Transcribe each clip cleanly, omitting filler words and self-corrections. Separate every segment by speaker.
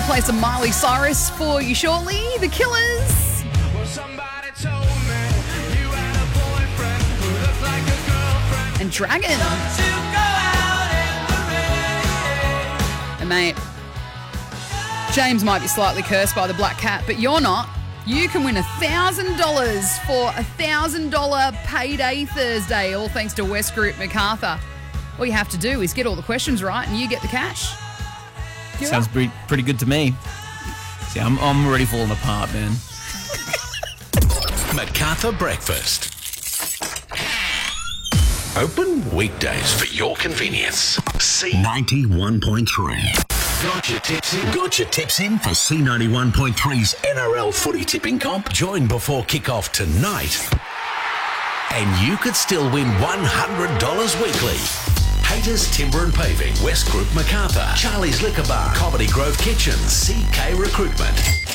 Speaker 1: play some Miley Cyrus for you shortly. The Killers. And Dragon. And mate, James might be slightly cursed by the black cat, but you're not. You can win $1,000 for $1,000 payday Thursday, all thanks to West Group Macarthur. All you have to do is get all the questions right and you get the cash.
Speaker 2: Sounds pretty good to me. See, I'm already falling apart, man.
Speaker 3: Macarthur Breakfast. Open weekdays for your convenience. C91.3. Got your tips in? Got your tips in for C91.3's NRL footy tipping comp? Join before kick-off tonight. And you could still win $100 weekly. Haters Timber and Paving, West Group Macarthur, Charlie's Liquor Bar, Comedy Grove Kitchen, CK Recruitment.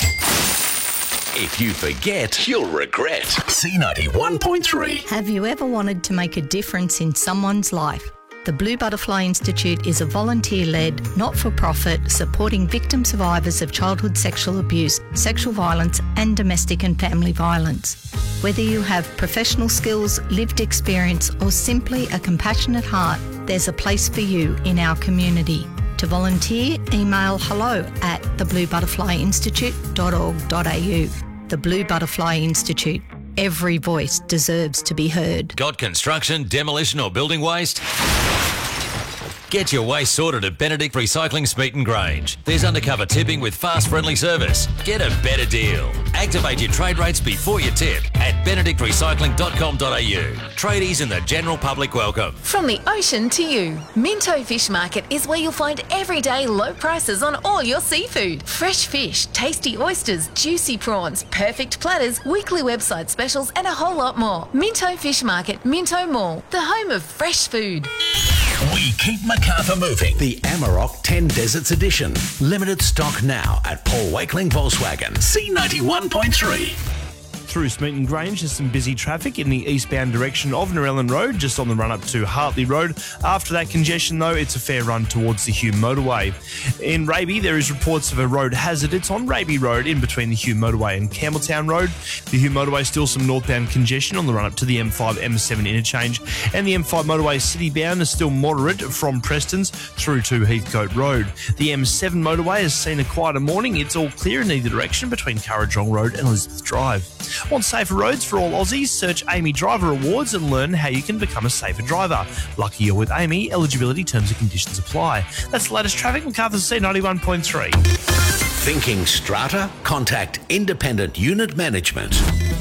Speaker 3: If you forget, you'll regret. C91.3.
Speaker 4: Have you ever wanted to make a difference in someone's life? The Blue Butterfly Institute is a volunteer-led, not-for-profit, supporting victim survivors of childhood sexual abuse, sexual violence and domestic and family violence. Whether you have professional skills, lived experience or simply a compassionate heart, there's a place for you in our community. To volunteer, email hello@thebluebutterflyinstitute.org.au. The Blue Butterfly Institute. Every voice deserves to be heard.
Speaker 5: Got construction, demolition or building waste? Get your waste sorted at Benedict Recycling Smeaton Grange. There's undercover tipping with fast, friendly service. Get a better deal. Activate your trade rates before you tip at benedictrecycling.com.au. Tradies and the general public welcome.
Speaker 6: From the ocean to you, Minto Fish Market is where you'll find everyday low prices on all your seafood. Fresh fish, tasty oysters, juicy prawns, perfect platters, weekly website specials and a whole lot more. Minto Fish Market, Minto Mall, the home of fresh food.
Speaker 3: We keep Macarthur moving. The Amarok 10 Deserts Edition. Limited stock now at Paul Wakeling Volkswagen. C91.3.
Speaker 7: Through Smeaton Grange, there's some busy traffic in the eastbound direction of Narellan Road, just on the run-up to Hartley Road. After that congestion, though, it's a fair run towards the Hume Motorway. In Raby, there is reports of a road hazard. It's on Raby Road, in between the Hume Motorway and Campbelltown Road. The Hume Motorway, still some northbound congestion on the run-up to the M5-M7 interchange. And the M5 Motorway citybound is still moderate from Prestons through to Heathcote Road. The M7 Motorway has seen a quieter morning. It's all clear in either direction between Currajong Road and Elizabeth Drive. Want safer roads for all Aussies? Search Amy Driver Awards and learn how you can become a safer driver. Lucky you're with Amy. Eligibility, terms and conditions apply. That's the latest traffic. Macarthur C91.3.
Speaker 3: Thinking strata? Contact Independent Unit Management.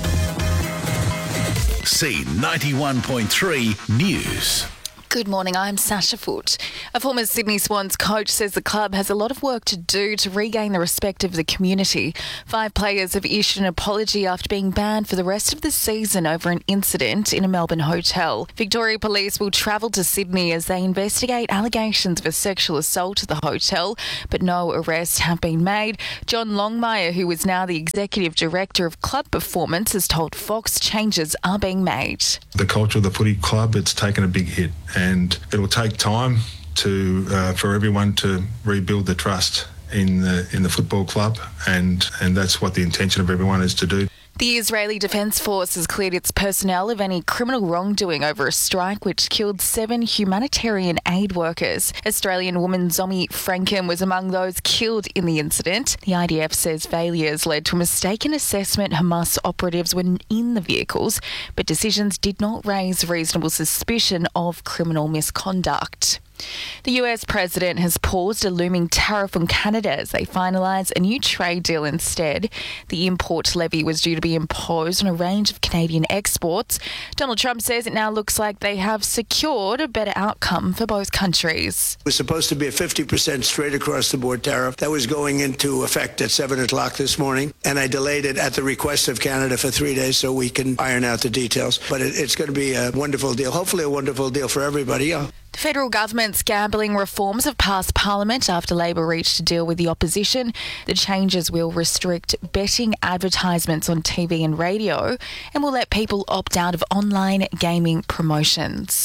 Speaker 3: C91.3 News.
Speaker 8: Good morning, I'm Sasha Foote. A former Sydney Swans coach says the club has a lot of work to do to regain the respect of the community. 5 players have issued an apology after being banned for the rest of the season over an incident in a Melbourne hotel. Victoria Police will travel to Sydney as they investigate allegations of a sexual assault at the hotel, but no arrests have been made. John Longmire, who is now the Executive Director of Club Performance, has told Fox changes are being made.
Speaker 9: The culture of the footy club, it's taken a big hit. And it will take time for everyone to rebuild the trust in the football club, and that's what the intention of everyone is to do.
Speaker 8: The Israeli Defence Force has cleared its personnel of any criminal wrongdoing over a strike which killed 7 humanitarian aid workers. Australian woman Zomi Franken was among those killed in the incident. The IDF says failures led to a mistaken assessment Hamas operatives were in the vehicles, but decisions did not raise reasonable suspicion of criminal misconduct. The US president has paused a looming tariff on Canada as they finalise a new trade deal instead. The import levy was due to be imposed on a range of Canadian exports. Donald Trump says it now looks like they have secured a better outcome for both countries.
Speaker 10: It was supposed to be a 50% straight across the board tariff that was going into effect at 7 o'clock this morning, and I delayed it at the request of Canada for 3 days so we can iron out the details. But it's going to be a wonderful deal, hopefully a wonderful deal for everybody. Yeah.
Speaker 8: The federal government's gambling reforms have passed Parliament after Labor reached a deal with the opposition. The changes will restrict betting advertisements on TV and radio and will let people opt out of online gaming promotions.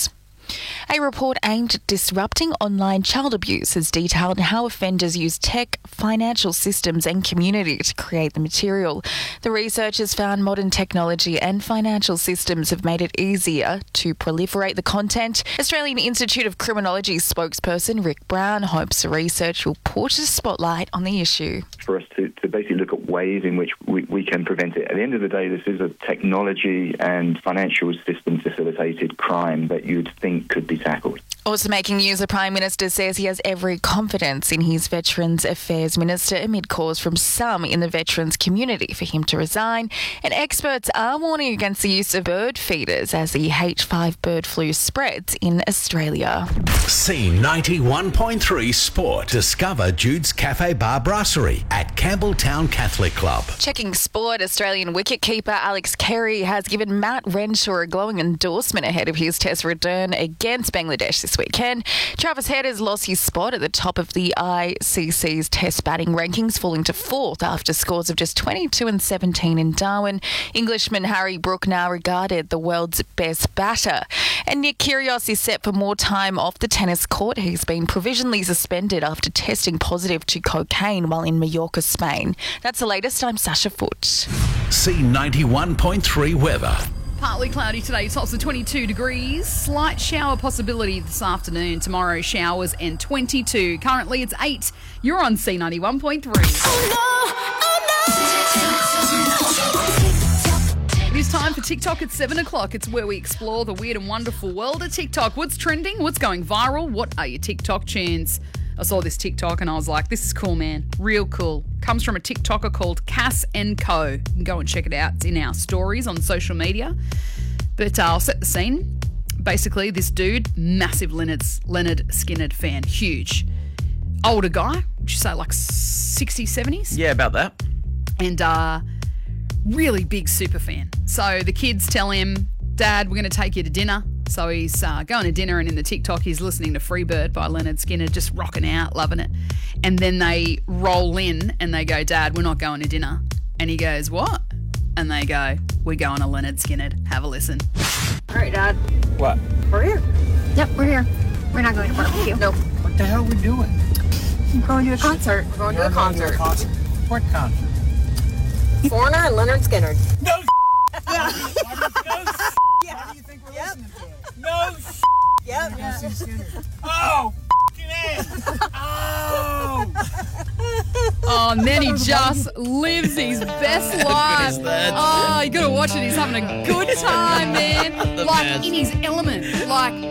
Speaker 8: A report aimed at disrupting online child abuse has detailed how offenders use tech, financial systems and community to create the material. The researchers found modern technology and financial systems have made it easier to proliferate the content. Australian Institute of Criminology spokesperson Rick Brown hopes the research will put a spotlight on the issue.
Speaker 11: For us to basically look at ways in which we can prevent it. At the end of the day, this is a technology and financial system facilitated crime that you'd think could be tackled.
Speaker 8: Also making news, the Prime Minister says he has every confidence in his Veterans Affairs Minister amid calls from some in the veterans community for him to resign. And experts are warning against the use of bird feeders as the H5 bird flu spreads in Australia.
Speaker 3: C91.3 Sport. Discover Jude's Cafe Bar Brasserie at Campbelltown Catholic Club.
Speaker 8: Checking sport, Australian wicketkeeper Alex Carey has given Matt Renshaw a glowing endorsement ahead of his Test return against Bangladesh this weekend. Travis Head has lost his spot at the top of the ICC's Test batting rankings, falling to 4th after scores of just 22 and 17 in Darwin. Englishman Harry Brook now regarded the world's best batter. And Nick Kyrgios is set for more time off the tennis court. He's been provisionally suspended after testing positive to cocaine while in Mallorca, Spain. That's the latest. I'm Sasha Foote.
Speaker 3: C91.3 weather.
Speaker 1: Partly cloudy today, tops of 22 degrees. Slight shower possibility this afternoon. Tomorrow, showers and 22. Currently, it's 8. You're on C91.3. It is time for TikTok at 7 o'clock. It's where we explore the weird and wonderful world of TikTok. What's trending? What's going viral? What are your TikTok tunes? I saw this TikTok and I was like, this is cool, man. Real cool. Comes from a TikToker called Cass & Co. You can go and check it out. It's in our stories on social media. But I'll set the scene. Basically, this dude, massive Leonard Skinner fan. Huge. Older guy. Would you say like 60s, 70s?
Speaker 2: Yeah, about that.
Speaker 1: And really big super fan. So the kids tell him, Dad, we're going to take you to dinner. So he's going to dinner, and in the TikTok, he's listening to Freebird by Leonard Skinner, just rocking out, loving it. And then they roll in and they go, Dad, we're not going to dinner. And he goes, what? And they go, we're going to Leonard Skinner. Have a listen.
Speaker 12: All right, Dad.
Speaker 2: What?
Speaker 12: We're here. Yep, we're here. We're not going to barbecue. Nope.
Speaker 13: What the hell are we doing?
Speaker 12: We're going to a concert. We're going to a concert.
Speaker 13: What concert?
Speaker 12: Foreigner and Leonard Skinner.
Speaker 13: No. Why do you think we're listening to it? No.
Speaker 12: Yep.
Speaker 13: Oh, f***ing Oh.
Speaker 1: Oh, and then he just lives his best life. Oh, you got to watch it. He's having a good time, man. Like in his element. Like